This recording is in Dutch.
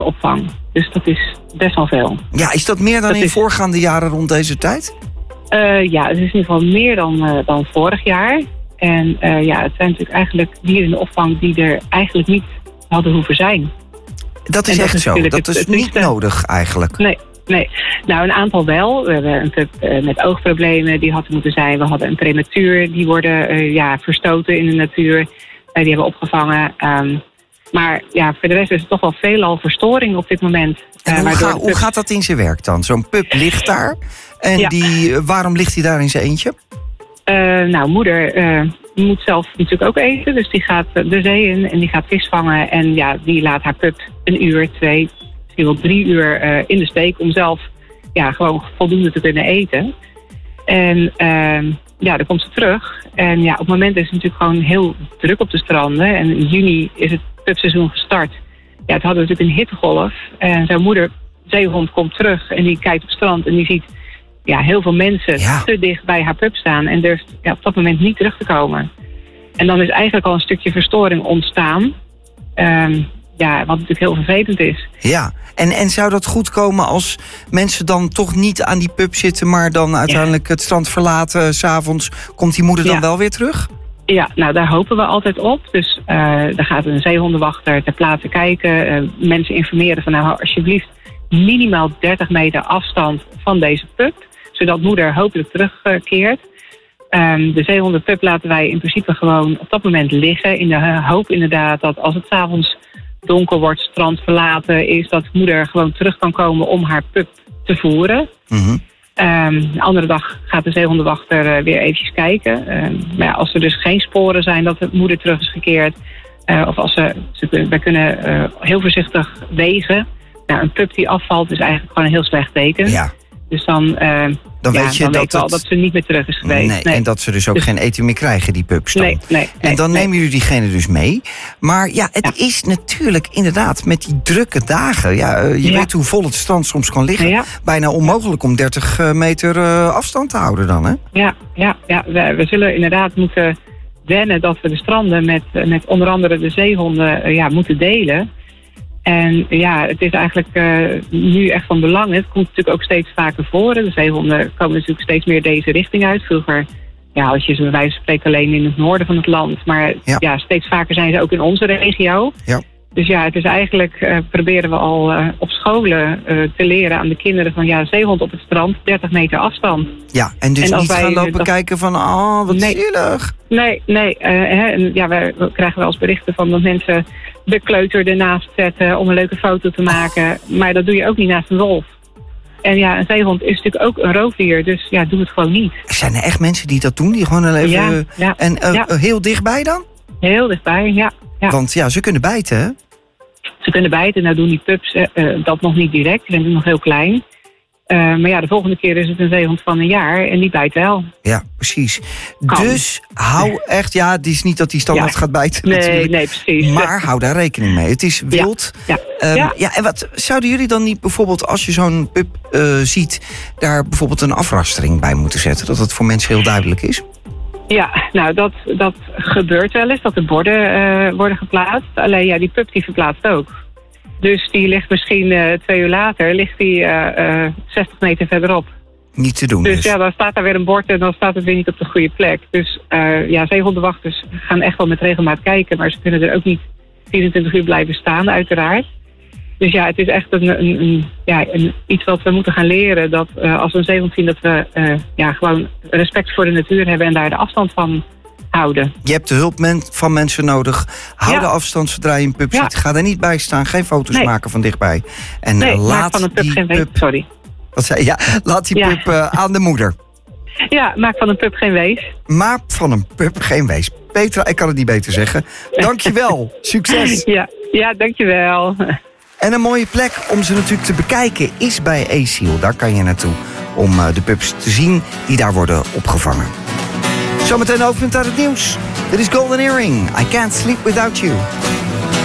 opvang. Dus dat is best wel veel. Ja, is dat meer dan in voorgaande jaren rond deze tijd? Ja, het is in ieder geval meer dan vorig jaar. En het zijn natuurlijk eigenlijk dieren in de opvang die er eigenlijk niet hadden hoeven zijn. Dat is echt zo? Dat is niet nodig eigenlijk? Nee. Nou, een aantal wel. We hebben een pup met oogproblemen, die had moeten zijn. We hadden een prematuur, die worden verstoten in de natuur. Die hebben we opgevangen. Maar ja, voor de rest is het toch wel veelal verstoring op dit moment. Hoe gaat dat in zijn werk dan? Zo'n pup ligt daar. En waarom ligt hij daar in zijn eentje? Moeder moet zelf natuurlijk ook eten. Dus die gaat de zee in en die gaat vis vangen. En ja, die laat haar pup 1 uur, 2, misschien wel 3 uur in de steek om zelf gewoon voldoende te kunnen eten. En dan komt ze terug. En ja, op het moment is het natuurlijk gewoon heel druk op de stranden. En in juni is het pupseizoen gestart. Ja, het hadden natuurlijk een hittegolf. En zijn moeder, zeehond, komt terug en die kijkt op het strand en die ziet heel veel mensen te dicht bij haar pup staan en durft op dat moment niet terug te komen. En dan is eigenlijk al een stukje verstoring ontstaan. Wat natuurlijk heel vervelend is. Ja, en zou dat goed komen als mensen dan toch niet aan die pup zitten, maar dan uiteindelijk het strand verlaten 's avonds? Komt die moeder dan wel weer terug? Ja, nou daar hopen we altijd op. Dus daar gaat een zeehondenwachter ter plaatse kijken. Mensen informeren van alsjeblieft minimaal 30 meter afstand van deze pup. Zodat moeder hopelijk terugkeert. De zeehondenpup laten wij in principe gewoon op dat moment liggen. In de hoop inderdaad dat als het 's avonds donker wordt, strand verlaten is, dat moeder gewoon terug kan komen om haar pup te voeren. Mm-hmm. De andere dag gaat de zeehondenwachter weer eventjes kijken. Maar als er dus geen sporen zijn dat de moeder terug is gekeerd, of als wij kunnen heel voorzichtig wegen. Nou, een pup die afvalt is eigenlijk gewoon een heel slecht teken. Ja. Dus dan weet je weten we al dat ze niet meer terug is geweest. Nee. En dat ze dus ook geen eten meer krijgen, die pups dan. En dan nemen jullie diegene dus mee. Maar het is natuurlijk inderdaad met die drukke dagen. Je weet hoe vol het strand soms kan liggen. Ja. Bijna onmogelijk om 30 meter afstand te houden dan, hè? Ja. We zullen inderdaad moeten wennen dat we de stranden met onder andere de zeehonden moeten delen. En het is eigenlijk nu echt van belang. Het komt natuurlijk ook steeds vaker voor. De zeehonden komen natuurlijk steeds meer deze richting uit. Vroeger had je ze bij wijze van spreken alleen in het noorden van het land. Maar steeds vaker zijn ze ook in onze regio. Ja. Dus het is eigenlijk, proberen we al op scholen te leren aan de kinderen van zeehond op het strand, 30 meter afstand. Ja, en dus niet gaan lopen kijken van, wat zielig. Nee. Wij krijgen wel eens berichten van dat mensen de kleuter ernaast zetten om een leuke foto te maken. Maar dat doe je ook niet naast een wolf. En een zeehond is natuurlijk ook een roofdier, dus doe het gewoon niet. Zijn er echt mensen die dat doen, die gewoon even... heel dichtbij dan? Heel dichtbij, ja. Want ze kunnen bijten, hè? Ze kunnen bijten, nou doen die pups dat nog niet direct, die zijn nog heel klein. Maar de volgende keer is het een zeehond van 1 jaar en die bijt wel. Ja, precies. Dus hou echt, het is niet dat die standaard gaat bijten natuurlijk. Nee, precies. Maar hou daar rekening mee. Het is wild. En wat zouden jullie dan niet bijvoorbeeld, als je zo'n pup ziet, daar bijvoorbeeld een afrastering bij moeten zetten? Dat het voor mensen heel duidelijk is? Ja, nou dat gebeurt wel eens, dat er borden worden geplaatst. Alleen die pup die verplaatst ook. Dus die ligt misschien 2 uur later, ligt die 60 meter verderop. Niet te doen dus. Dan staat daar weer een bord en dan staat het weer niet op de goede plek. Dus zeehondenwachters gaan echt wel met regelmaat kijken, maar ze kunnen er ook niet 24 uur blijven staan, uiteraard. Dus het is echt iets wat we moeten gaan leren. Dat als we een zeehond zien, dat we gewoon respect voor de natuur hebben en daar de afstand van houden. Je hebt de hulp van mensen nodig. Hou de afstand zodra je een pup ziet. Ga er niet bij staan. Geen foto's maken van dichtbij. En laat van een pup geen pup... Sorry. Wat zei je? Laat die pup aan de moeder. Ja, maak van een pup geen wees. Maak van een pup geen wees. Petra, ik kan het niet beter zeggen. Dankjewel. Succes. Ja, dankjewel. En een mooie plek om ze natuurlijk te bekijken is bij Eziel. Daar kan je naartoe om de pups te zien die daar worden opgevangen. Zometeen hoofdpunt uit het nieuws. Dit is Golden Earring. I Can't Sleep Without You.